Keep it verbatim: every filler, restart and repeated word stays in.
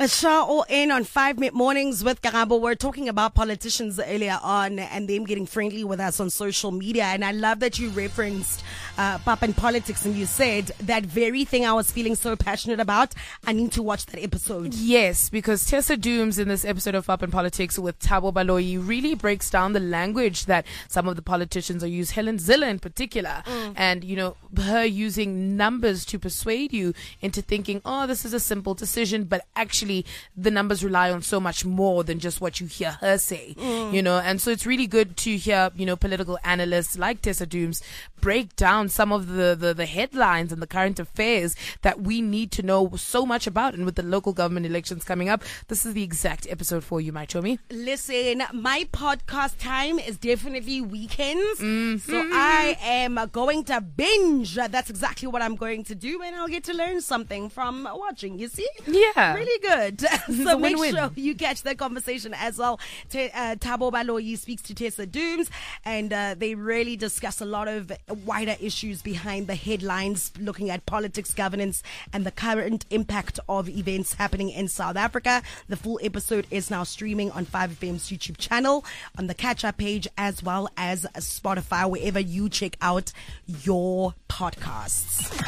Shah all in on five Minute Mornings with Karabo. We're talking about politicians earlier on and them getting friendly with us on social media. And I love that you referenced uh, Pop and Politics and you said that very thing I was feeling so passionate about. I need to watch that episode. Yes, because Tessa Dooms in this episode of Pop and Politics with Thabo Baloyi really breaks down the language that some of the politicians are using. Helen Zille in particular. Mm. And, you know, her using numbers to persuade you into thinking, oh, this is a simple decision, but actually the numbers rely on so much more than just what you hear her say, mm. you know, and so it's really good to hear, you know, political analysts like Tessa Dooms break down some of the, the, the headlines and the current affairs that we need to know so much about. And with the local government elections coming up, this is the exact episode for you, my chommy. Listen, my podcast time is definitely weekends, mm-hmm. so I am going to binge. That's exactly what I'm going to do, and I'll get to learn something from watching, you see? Yeah. Really good. So make win-win. sure you catch that conversation as well. T- uh, Thabo Baloyi speaks to Tessa Dooms, and uh, they really discuss a lot of wider issues behind the headlines, looking at politics, governance, and the current impact of events happening in South Africa. The full episode is now streaming on five F M's YouTube channel, on the catch-up page, as well as Spotify, wherever you check out your podcasts.